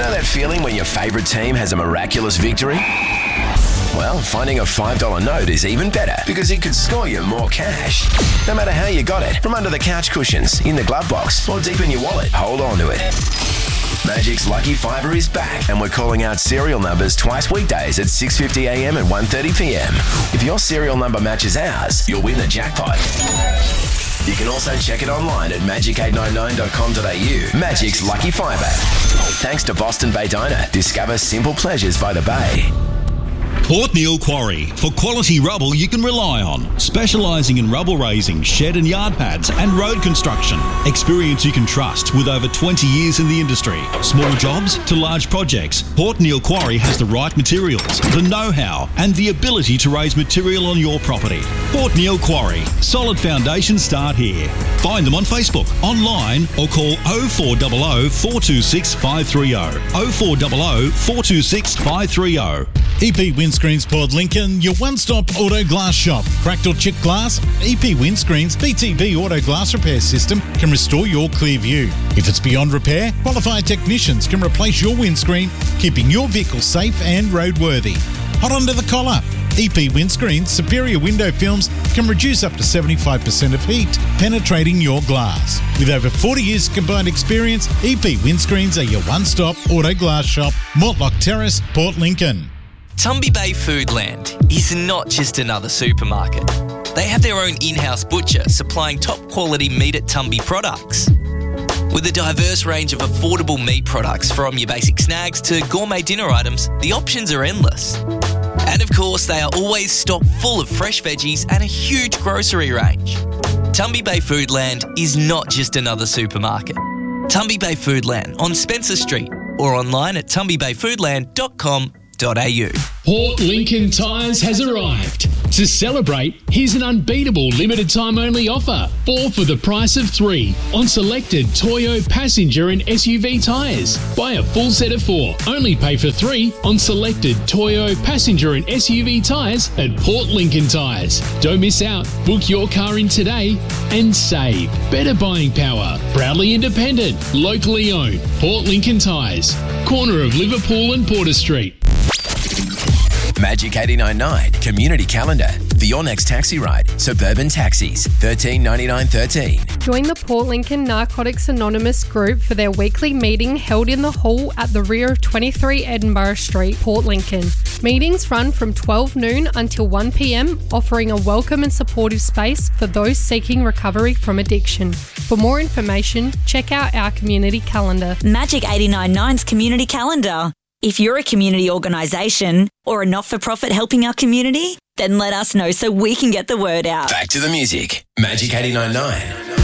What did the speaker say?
know that feeling when your favourite team has a miraculous victory? Well, finding a $5 note is even better because it could score you more cash. No matter how you got it, from under the couch cushions, in the glove box, or deep in your wallet, hold on to it. Magic's Lucky Fiver is back, and we're calling out serial numbers twice weekdays at 6:50 a.m. and 1:30 p.m. If your serial number matches ours, you'll win the jackpot. You can also check it online at magic899.com.au. Magic's Lucky Fiver. Thanks to Boston Bay Diner. Discover simple pleasures by the bay. Port Neal Quarry, for quality rubble you can rely on. Specialising in rubble raising, shed and yard pads and road construction. Experience you can trust with over 20 years in the industry. Small jobs to large projects, Port Neal Quarry has the right materials, the know-how and the ability to raise material on your property. Port Neal Quarry, solid foundations start here. Find them on Facebook, online or call 0400 426 530. 0400 426 530. EP Windscreens Port Lincoln, your one-stop auto glass shop. Cracked or chipped glass? EP Windscreens BTB Auto Glass Repair System can restore your clear view. If it's beyond repair, qualified technicians can replace your windscreen, keeping your vehicle safe and roadworthy. Hot under the collar. EP Windscreens superior window films can reduce up to 75% of heat penetrating your glass. With over 40 years combined experience, EP Windscreens are your one-stop auto glass shop. Mortlock Terrace, Port Lincoln. Tumby Bay Foodland is not just another supermarket. They have their own in-house butcher supplying top quality meat at Tumby products. With a diverse range of affordable meat products from your basic snacks to gourmet dinner items, the options are endless. And of course, they are always stocked full of fresh veggies and a huge grocery range. Tumby Bay Foodland is not just another supermarket. Tumby Bay Foodland on Spencer Street or online at tumbybayfoodland.com.au. Port Lincoln Tyres has arrived. To celebrate, here's an unbeatable limited time only offer. 4 for the price of 3 on selected Toyo passenger and SUV tyres. Buy a full set of 4, only pay for 3 on selected Toyo passenger and SUV tyres at Port Lincoln Tyres. Don't miss out. Book your car in today and save. Better buying power. Proudly independent, locally owned. Port Lincoln Tyres. Corner of Liverpool and Porter Street. Magic 89.9 Community Calendar. The Your Next Taxi Ride. Suburban Taxis. $13.99.13. Join the Port Lincoln Narcotics Anonymous group for their weekly meeting held in the hall at the rear of 23 Edinburgh Street, Port Lincoln. Meetings run from 12 noon until 1 p.m, offering a welcome and supportive space for those seeking recovery from addiction. For more information, check out our community calendar. Magic 89.9's Community Calendar. If you're a community organisation or a not-for-profit helping our community, then let us know so we can get the word out. Back to the music. Magic 89.9.